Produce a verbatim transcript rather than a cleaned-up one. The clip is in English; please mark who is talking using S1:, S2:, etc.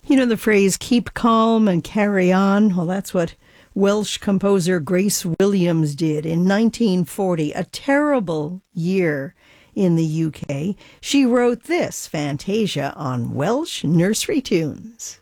S1: You know the phrase, keep calm and carry on? Well, that's what Welsh composer Grace Williams did in nineteen forty, a terrible year in the U K. She wrote this Fantasia on Welsh nursery tunes.